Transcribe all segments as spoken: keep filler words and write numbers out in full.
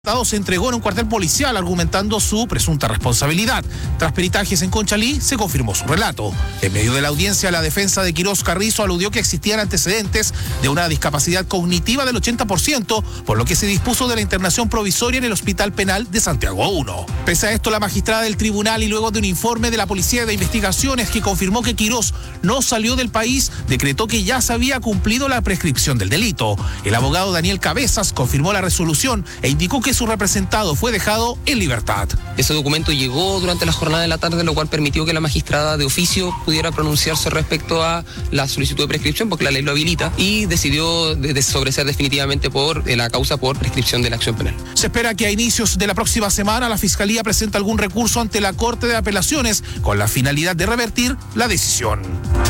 Se entregó en un cuartel policial argumentando su presunta responsabilidad. Tras peritajes en Conchalí, se confirmó su relato. En medio de la audiencia, la defensa de Quirós Carrizo aludió que existían antecedentes de una discapacidad cognitiva del ochenta por ciento, por lo que se dispuso de la internación provisoria en el Hospital Penal de Santiago uno. Pese a esto, la magistrada del tribunal, y luego de un informe de la Policía de Investigaciones que confirmó que Quirós no salió del país, decretó que ya se había cumplido la prescripción del delito. El abogado Daniel Cabezas confirmó la resolución e indicó que su representado fue dejado en libertad. Ese documento llegó durante la jornada de la tarde, lo cual permitió que la magistrada de oficio pudiera pronunciarse respecto a la solicitud de prescripción, porque la ley lo habilita, y decidió desobedecer definitivamente por eh, la causa por prescripción de la acción penal. Se espera que a inicios de la próxima semana la Fiscalía presente algún recurso ante la Corte de Apelaciones con la finalidad de revertir la decisión.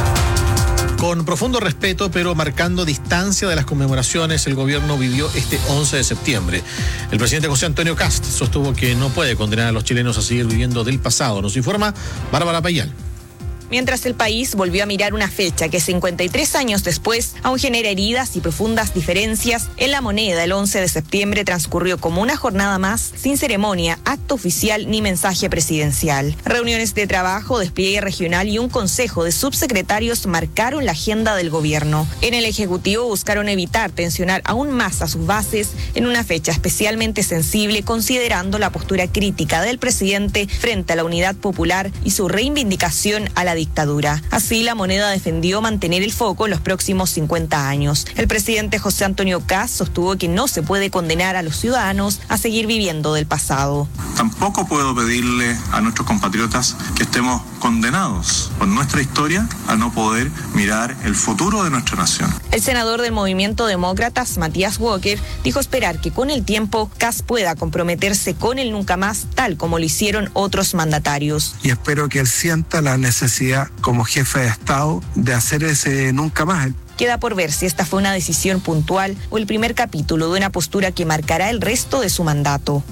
Con profundo respeto, pero marcando distancia de las conmemoraciones, el gobierno vivió este once de septiembre. El presidente José Antonio Kast sostuvo que no puede condenar a los chilenos a seguir viviendo del pasado. Nos informa Bárbara Payal. Mientras el país volvió a mirar una fecha que cincuenta y tres años después aún genera heridas y profundas diferencias, en La Moneda el once de septiembre transcurrió como una jornada más, sin ceremonia, acto oficial ni mensaje presidencial. Reuniones de trabajo, despliegue regional y un consejo de subsecretarios marcaron la agenda del gobierno. En el Ejecutivo buscaron evitar tensionar aún más a sus bases en una fecha especialmente sensible, considerando la postura crítica del presidente frente a la unidad popular y su reivindicación a la dictadura. Así, La Moneda defendió mantener el foco en los próximos cincuenta años. El presidente José Antonio Kast sostuvo que no se puede condenar a los ciudadanos a seguir viviendo del pasado. Tampoco puedo pedirle a nuestros compatriotas que estemos condenados por nuestra historia a no poder mirar el futuro de nuestra nación. El senador del Movimiento Demócratas, Matías Walker, dijo esperar que con el tiempo Kast pueda comprometerse con el nunca más, tal como lo hicieron otros mandatarios. Y espero que él sienta la necesidad como jefe de Estado de hacer ese nunca más. Queda por ver si esta fue una decisión puntual o el primer capítulo de una postura que marcará el resto de su mandato.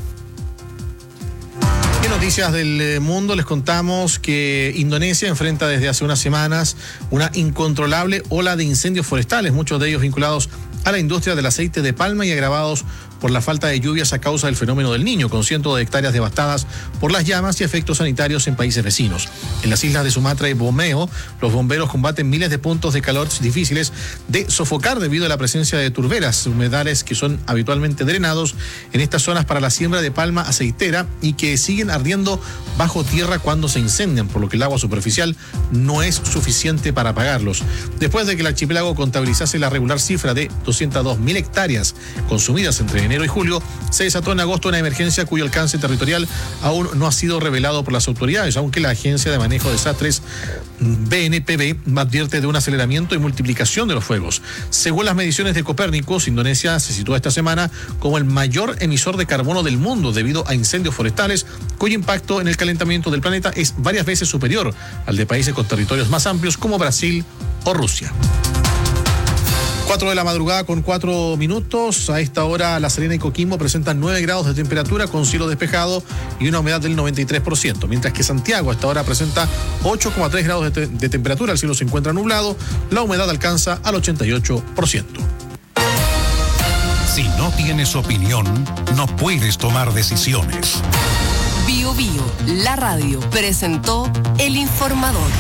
En noticias del mundo les contamos que Indonesia enfrenta desde hace unas semanas una incontrolable ola de incendios forestales, muchos de ellos vinculados a la industria del aceite de palma y agravados por la falta de lluvias a causa del fenómeno del Niño, con cientos de hectáreas devastadas por las llamas y efectos sanitarios en países vecinos. En las islas de Sumatra y Borneo, los bomberos combaten miles de puntos de calor difíciles de sofocar debido a la presencia de turberas, humedales que son habitualmente drenados en estas zonas para la siembra de palma aceitera y que siguen ardiendo bajo tierra cuando se incendian, por lo que el agua superficial no es suficiente para apagarlos. Después de que el archipiélago contabilizase la regular cifra de doscientas dos mil hectáreas consumidas entre enero y julio, se desató en agosto una emergencia cuyo alcance territorial aún no ha sido revelado por las autoridades, aunque la Agencia de Manejo de Desastres B N P B advierte de un aceleramiento y multiplicación de los fuegos. Según las mediciones de Copérnicus, Indonesia se sitúa esta semana como el mayor emisor de carbono del mundo debido a incendios forestales, cuyo impacto en el calentamiento del planeta es varias veces superior al de países con territorios más amplios como Brasil o Rusia. cuatro de la madrugada con cuatro minutos. A esta hora La Serena y Coquimbo presentan nueve grados de temperatura con cielo despejado y una humedad del noventa y tres por ciento. Mientras que Santiago a esta hora presenta ocho coma tres grados de, te- de temperatura. El cielo se encuentra nublado. La humedad alcanza al ochenta y ocho por ciento. Si no tienes opinión, no puedes tomar decisiones. Bio Bio, la radio, presentó El Informador.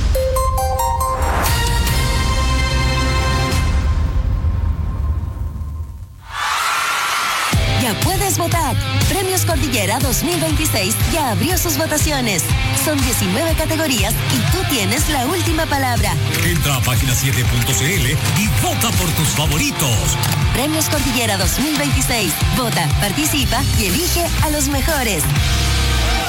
Ya puedes votar. Premios Cordillera dos mil veintiséis ya abrió sus votaciones. Son diecinueve categorías y tú tienes la última palabra. Entra a página siete punto c l y vota por tus favoritos. Premios Cordillera dos mil veintiséis. Vota, participa y elige a los mejores.